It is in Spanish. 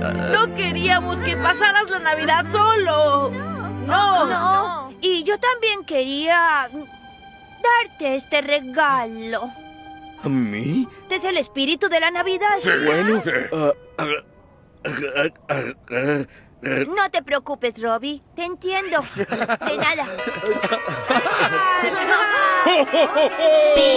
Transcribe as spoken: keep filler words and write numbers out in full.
No queríamos que pasaras la Navidad solo. No, No, y yo también quería darte este regalo. ¿A mí? Es el espíritu de la Navidad. Bueno, ah, ah, ah, ah, ah, No te preocupes, Robbie. Te entiendo. De nada.